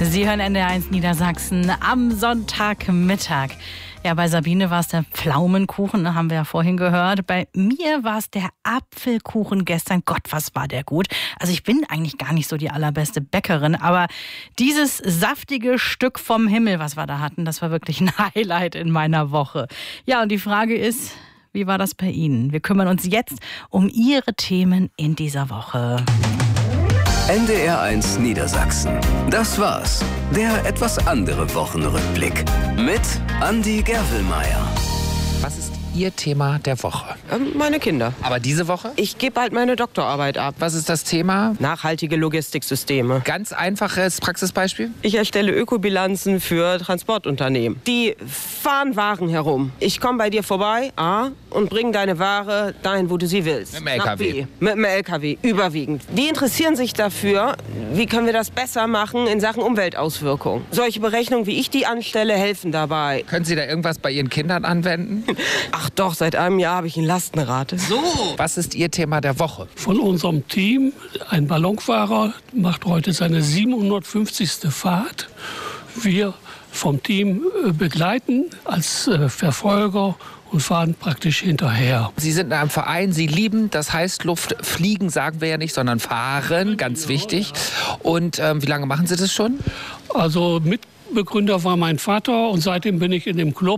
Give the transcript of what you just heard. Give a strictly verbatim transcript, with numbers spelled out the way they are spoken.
Sie hören N D R eins Niedersachsen am Sonntagmittag. Ja, bei Sabine war es der Pflaumenkuchen, ne, haben wir ja vorhin gehört. Bei mir war es der Apfelkuchen gestern. Gott, was war der gut. Also ich bin eigentlich gar nicht so die allerbeste Bäckerin, aber dieses saftige Stück vom Himmel, was wir da hatten, das war wirklich ein Highlight in meiner Woche. Ja, und die Frage ist, wie war das bei Ihnen? Wir kümmern uns jetzt um Ihre Themen in dieser Woche. N D R eins Niedersachsen. Das war's. Der etwas andere Wochenrückblick. Mit Andi Gervelmeier. Was ist Ihr Thema der Woche? Ähm, meine Kinder. Aber diese Woche? Ich gebe bald meine Doktorarbeit ab. Was ist das Thema? Nachhaltige Logistiksysteme. Ganz einfaches Praxisbeispiel? Ich erstelle Ökobilanzen für Transportunternehmen. Die fahren Waren herum. Ich komme bei dir vorbei, A, und bringe deine Ware dahin, wo du sie willst. Mit dem L K W? Nach B. Mit dem L K W, überwiegend. Die interessieren sich dafür, wie können wir das besser machen in Sachen Umweltauswirkungen. Solche Berechnungen, wie ich die anstelle, helfen dabei. Können Sie da irgendwas bei Ihren Kindern anwenden? Ach doch, seit einem Jahr habe ich eine Lastenrate. So! Was ist Ihr Thema der Woche? Von unserem Team, ein Ballonfahrer, macht heute seine siebenhundertfünfzigste Fahrt. Wir vom Team begleiten als Verfolger und fahren praktisch hinterher. Sie sind in einem Verein, Sie lieben, das heißt Luft, fliegen sagen wir ja nicht, sondern fahren, ganz wichtig. Und ähm, wie lange machen Sie das schon? Also Mitbegründer war mein Vater und seitdem bin ich in dem Club